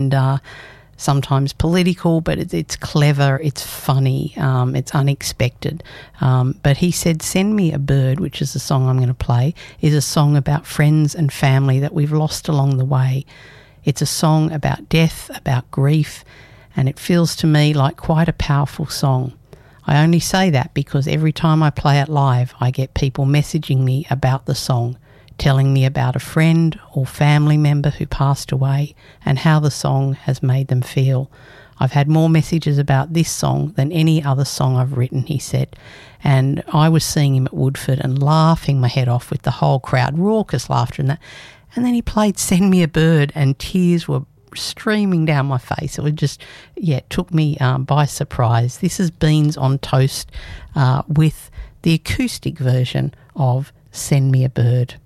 sometimes political, but it's clever, it's funny, it's unexpected. But he said, Send Me a Bird, which is the song I'm going to play, is a song about friends and family that we've lost along the way. It's a song about death, about grief, and it feels to me like quite a powerful song. I only say that because every time I play it live, I get people messaging me about the song, telling me about a friend or family member who passed away and how the song has made them feel. I've had more messages about this song than any other song I've written, he said. And I was seeing him at Woodford and laughing my head off with the whole crowd, raucous laughter and that. And then he played Send Me a Bird and tears were streaming down my face. It was just, it took me by surprise. This is Beans on Toast with the acoustic version of Send Me a Bird.